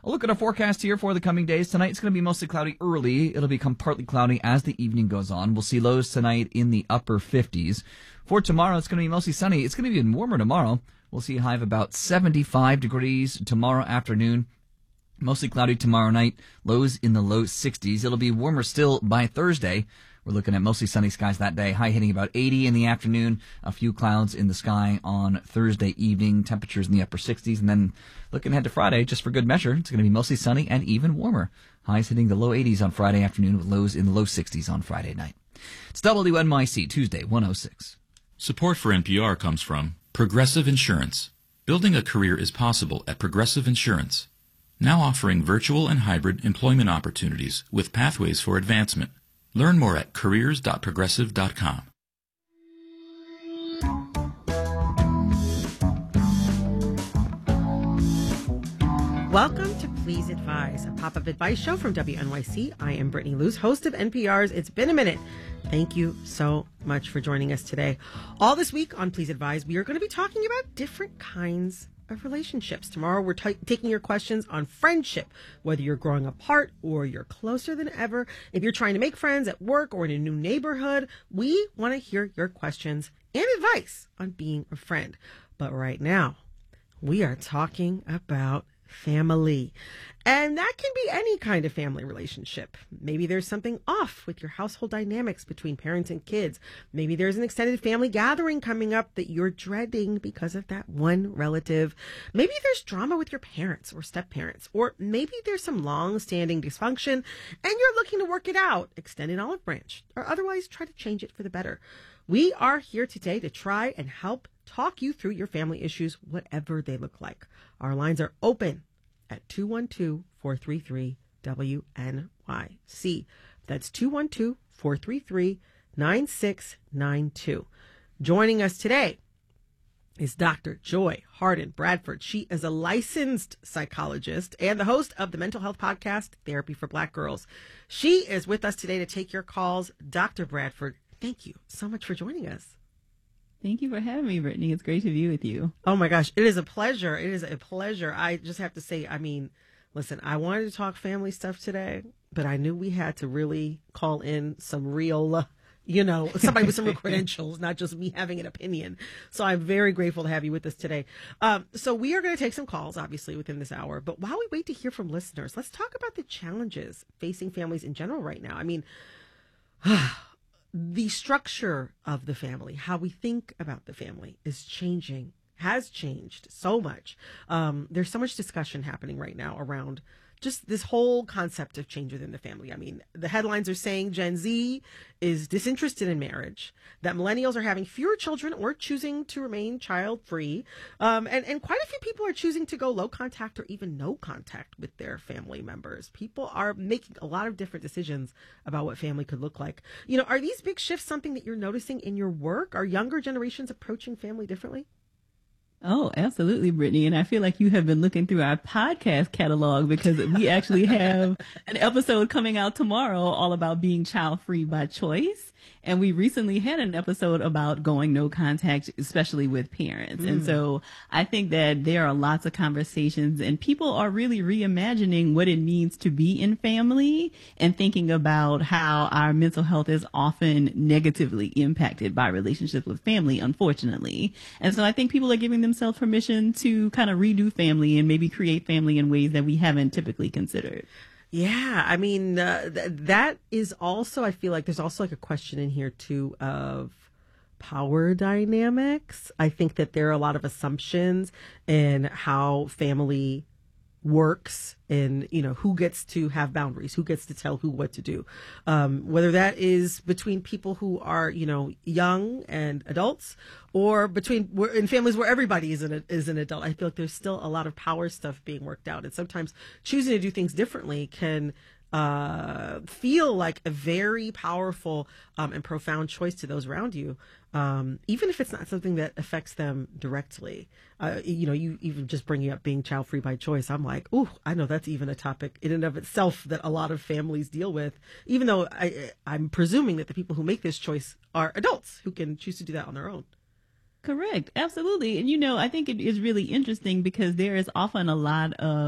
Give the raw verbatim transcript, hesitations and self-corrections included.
A look at our forecast here for the coming days. Tonight it's going to be mostly cloudy early. It'll become partly cloudy as the evening goes on. We'll see lows tonight in the upper fifties. For tomorrow, it's going to be mostly sunny. It's going to be even warmer tomorrow. We'll see a high of about seventy-five degrees tomorrow afternoon. Mostly cloudy tomorrow night. Lows in the low sixties. It'll be warmer still by Thursday. We're looking at mostly sunny skies that day. High hitting about eighty in the afternoon. A few clouds in the sky on Thursday evening. Temperatures in the upper sixties. And then looking ahead to Friday, just for good measure, it's going to be mostly sunny and even warmer. Highs hitting the low eighties on Friday afternoon with lows in the low sixties on Friday night. It's W N Y C, Tuesday, one oh six. Support for N P R comes from Progressive Insurance. Building a career is possible at Progressive Insurance. Now offering virtual and hybrid employment opportunities with pathways for advancement. Learn more at careers dot progressive dot com. Welcome to Please Advise, a pop-up advice show from W N Y C. I am Brittany Luce, host of N P R's It's Been a Minute. Thank you so much for joining us today. All this week on Please Advise, we are going to be talking about different kinds of relationships. Tomorrow we're t- taking your questions on friendship, whether you're growing apart or you're closer than ever. If you're trying to make friends at work or in a new neighborhood, we want to hear your questions and advice on being a friend. But right now, we are talking about family. And that can be any kind of family relationship. Maybe there's something off with your household dynamics between parents and kids. Maybe there's an extended family gathering coming up that you're dreading because of that one relative. Maybe there's drama with your parents or step-parents. Or maybe there's some long-standing dysfunction and you're looking to work it out, extend an olive branch, or otherwise try to change it for the better. We are here today to try and help talk you through your family issues, whatever they look like. Our lines are open at two one two, four three three, W N Y C. That's two one two, four three three, nine six nine two. Joining us today is Doctor Joy Harden Bradford. She is a licensed psychologist and the host of the mental health podcast, Therapy for Black Girls. She is with us today to take your calls. Doctor Bradford, thank you so much for joining us. Thank you for having me, Brittany. It's great to be with you. Oh, my gosh. It is a pleasure. It is a pleasure. I just have to say, I mean, listen, I wanted to talk family stuff today, but I knew we had to really call in some real, uh, you know, somebody with some real credentials, not just me having an opinion. So I'm very grateful to have you with us today. Um, so we are going to take some calls, obviously, within this hour. But while we wait to hear from listeners, let's talk about the challenges facing families in general right now. I mean, the structure of the family, how we think about the family is changing, has changed so much. Um, there's so much discussion happening right now around just this whole concept of change within the family. I mean, the headlines are saying Gen Z is disinterested in marriage, that millennials are having fewer children or choosing to remain child-free. Um, and, and quite a few people are choosing to go low contact or even no contact with their family members. People are making a lot of different decisions about what family could look like. You know, are these big shifts something that you're noticing in your work? Are younger generations approaching family differently? Oh, absolutely, Brittany. And I feel like you have been looking through our podcast catalog because we actually have an episode coming out tomorrow all about being child-free by choice. And we recently had an episode about going no contact, especially with parents. Mm. And so I think that there are lots of conversations and people are really reimagining what it means to be in family and thinking about how our mental health is often negatively impacted by relationships with family, unfortunately. And so I think people are giving themselves permission to kind of redo family and maybe create family in ways that we haven't typically considered. Yeah, I mean, uh, th- that is also, I feel like there's also like a question in here too of power dynamics. I think that there are a lot of assumptions in how family works and, you know, who gets to have boundaries, who gets to tell who what to do. Um, whether that is between people who are, you know, young and adults or between in families where everybody is an, is an adult. I feel like there's still a lot of power stuff being worked out. And sometimes choosing to do things differently can uh, feel like a very powerful um, and profound choice to those around you. Um, even if it's not something that affects them directly. Uh, you know, you even just bringing up being child free by choice. I'm like, ooh, I know that's even a topic in and of itself that a lot of families deal with, even though I, I'm presuming that the people who make this choice are adults who can choose to do that on their own. Correct. Absolutely. And, you know, I think it is really interesting because there is often a lot of